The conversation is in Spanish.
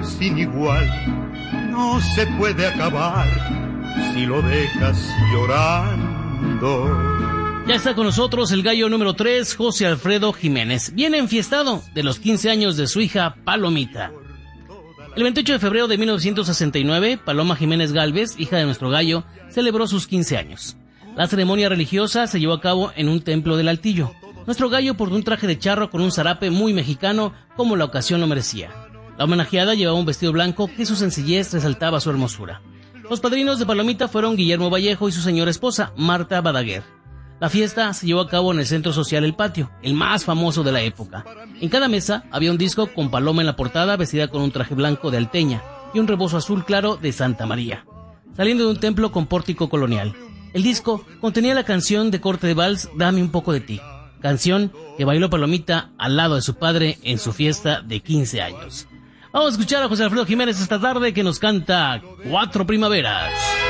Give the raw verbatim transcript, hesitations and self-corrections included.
sin igual no se puede acabar si lo dejas llorando. Ya está con nosotros el gallo número tres, José Alfredo Jiménez, bien enfiestado de los quince años de su hija Palomita. El veintiocho de febrero de mil novecientos sesenta y nueve, Paloma Jiménez Gálvez, hija de nuestro gallo, celebró sus quince años. La ceremonia religiosa se llevó a cabo en un templo del Altillo. Nuestro gallo portó un traje de charro con un zarape muy mexicano, como la ocasión lo merecía. La homenajeada llevaba un vestido blanco que su sencillez resaltaba su hermosura. Los padrinos de Palomita fueron Guillermo Vallejo y su señora esposa, Marta Badaguer. La fiesta se llevó a cabo en el Centro Social El Patio, el más famoso de la época. En cada mesa había un disco con Paloma en la portada, vestida con un traje blanco de alteña y un rebozo azul claro de Santa María, saliendo de un templo con pórtico colonial. El disco contenía la canción de corte de vals Dame un poco de ti, canción que bailó Palomita al lado de su padre en su fiesta de quince años. Vamos a escuchar a José Alfredo Jiménez esta tarde, que nos canta Cuatro Primaveras.